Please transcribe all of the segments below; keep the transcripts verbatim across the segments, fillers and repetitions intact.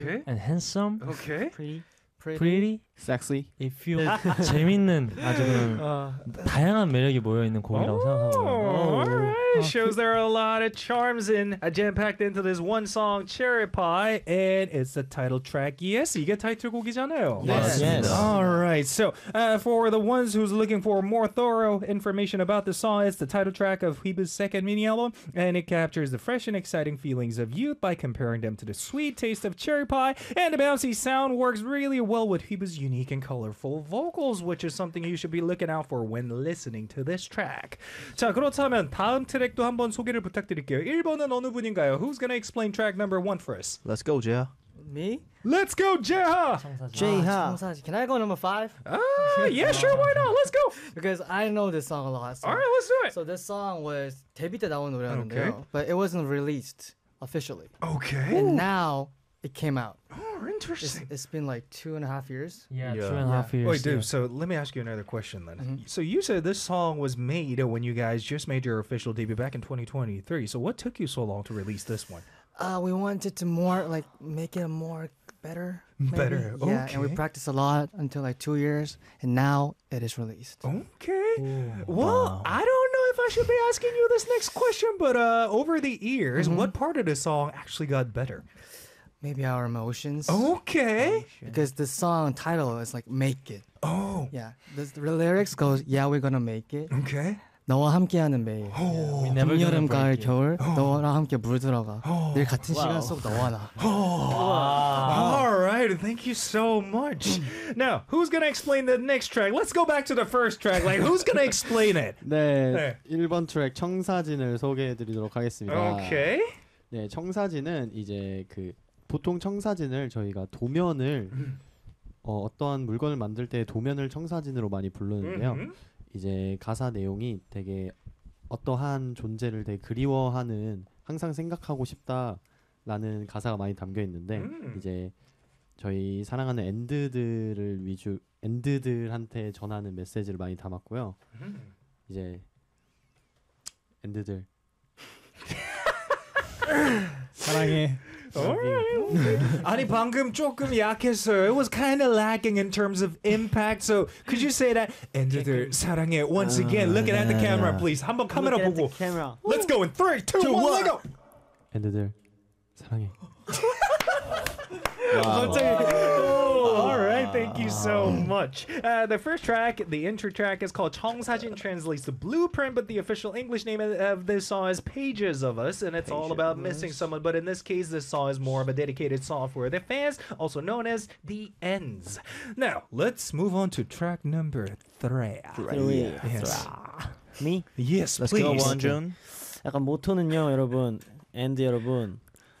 Okay. and handsome, Okay. Pretty, pretty. pretty. Sexy. It feels 재밌는 아주 그런 Uh, 다양한 매력이 모여 있는 곡이라고 oh, 생각하고요. all right. Shows there are a lot of charms in uh, jam-packed into this one song, Cherry Pie, and it's the title track. Yes, 이게 타이틀곡이잖아요. Yes. Yes. All right. So, uh, for the ones who's looking for more thorough information about the song, it's the title track of Huiba's second mini album, and it captures the fresh and exciting feelings of youth by comparing them to the sweet taste of cherry pie. And the bouncy sound works really well with Huiba's unique and colorful vocals, which is something you should be looking out for when listening to this track. 자, 그렇다면 다음 트랙도 한번 소개를 부탁드릴게요. 일 번은 어느 분인가요? Who's gonna explain track number one for us? Let's go, Jia. Me? Let's go, Jeha! J-Ha. Can I go number five? Ah, yeah, sure, why not? Let's go. Because I know this song a lot. So. All right, let's do it. So this song was 데뷔 때 나온 노래였는데요. Okay. But it wasn't released officially. Okay. And now it came out. Oh, It's, interesting. it's been like two and a half years. Yeah, Yeah. two and a half years. Wait, dude. yeah. So let me ask you another question then. Mhm. So you said this song was made when you guys just made your official debut back in twenty twenty-three. So what took you so long to release this one? Uh, we wanted to more like make it more better. maybe. Better, Yeah, and we okay. practiced a lot until like two years, and now it is released. Okay. Ooh, Well, wow. I don't know if I should be asking you this next question, but uh, over the years, Mhm. what part of the song actually got better? Maybe our emotions. Okay. Because the song title is like "Make It." Oh. Yeah, the, the lyrics goes, "Yeah, we're gonna make it." Okay. 너와 함께하는 매일. Oh. We never 봄, 여름, gonna 가을, break it. 겨울 너랑 함께 물들어가. Oh. 늘 같은 Wow. 시간 속 너와 나. All right, thank you so much. Now, who's gonna explain the next track? Let's go back to the first track. Like, who's gonna explain it? 네, 네. 일 번 트랙 청사진을 소개해드리도록 하겠습니다. Okay. 네, 청사진은 이제 그 보통 청사진을 저희가 도면을 어, 어떠한 물건을 만들 때 도면을 청사진으로 많이 부르는데요. Mhm. 이제 가사 내용이 되게 어떠한 존재를 되게 그리워하는, 항상 생각하고 싶다라는 가사가 많이 담겨 있는데 음. 이제 저희 사랑하는 엔드들을 위주 엔드들한테 전하는 메시지를 많이 담았고요. 음. 이제 엔드들 사랑해. Alright. 아니 방금 조금 약했어요. It was kind of lacking in terms of impact. So could you say that? 엔드들 사랑해. Once again, looking at the camera, please. 한번 카메라 보고. camera. Let's go in three, two, one, let go. 엔드들 사랑해. Oh, all right, thank you so much. Uh, the first track, the intro track, is called 청사진, translates to blueprint, but the official English name of, of this song is Pages of Us, and it's all about missing someone. But in this case, this song is more of a dedicated song for the fans, also known as The Ends. Now, let's move on to track number three. Three. Yes. Me? Yes, Let's please. go, 원준. 약간 모토는요, 여러분, 앤드 여러분,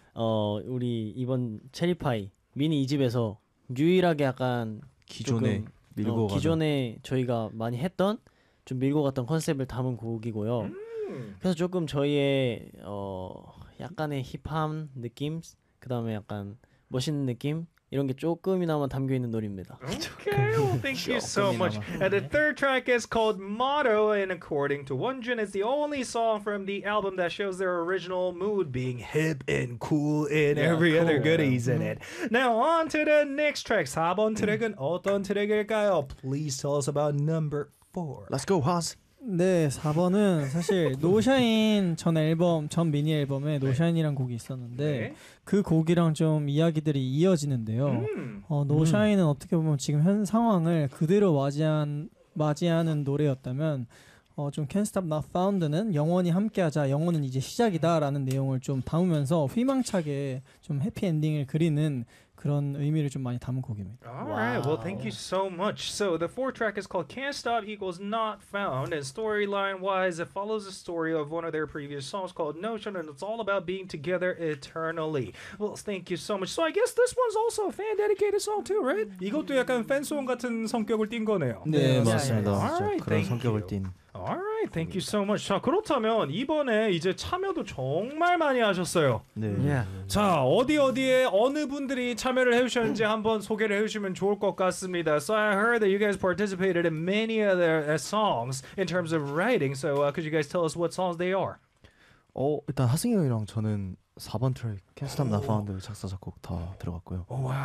어 우리 이번 체리파이 미니 이 집에서 유일하게 약간 기존에 조금, 밀고 어, 기존에 저희가 많이 했던 좀 밀고 갔던 컨셉을 담은 곡이고요. 음. 그래서 조금 저희의 어 약간의 힙한 느낌, 그 다음에 약간 멋있는 느낌 이런 게 조금이나마 담겨 있는 노래입니다. Okay, well, thank you so much. And the third track is called Motto, and according to Wonjun, it's the only song from the album that shows their original mood being hip and cool and every other goodies in it. Now, on to the next track. 사 번 트랙은 어떤 트랙일까요? Please tell us about number four. Let's go, Haas. 네, 사 번은 사실 노샤인 전 앨범, 전 미니 앨범에 노샤인이란 곡이 있었는데 네. 그 곡이랑 좀 이야기들이 이어지는데요. 음. 어, 노샤인은 어떻게 보면 지금 현 상황을 그대로 맞이한, 맞이하는 노래였다면 어, 좀 Can't Stop Not Found는 영원히 함께하자, 영원은 이제 시작이다라는 내용을 좀 담으면서 희망차게 좀 해피엔딩을 그리는 그런 의미를 좀 많이 담은 곡입니다. All right, well, thank you so much. So the fourth track is called Can't Stop equals Not Found, and storyline-wise, it follows the story of one of their previous songs called Notion, and it's all about being together eternally. Well, thank you so much. So I guess this one's also a fan-dedicated song too, right? 이것도 약간 팬송 같은 성격을 띈 거네요. 네, 맞습니다. 맞습니다. 진짜 Alright, 그런 thank 성격을 you. 띤. Alright, thank you so much. 자, 그렇다면 이번에 이제 참여도 정말 많이 하셨어요. 네. Yeah. 자, 어디 어디에 어느 분들이 참여를 해주셨는지 한번 소개를 해주시면 좋을 것 같습니다. So I heard that you guys participated in many other uh, songs in terms of writing. So uh, could you guys tell us what songs they are? 어 일단 하승이 형이랑 저는 사 번 트랙 Can't Stop Not Found 작사 작곡 다 들어갔고요. 오, 와.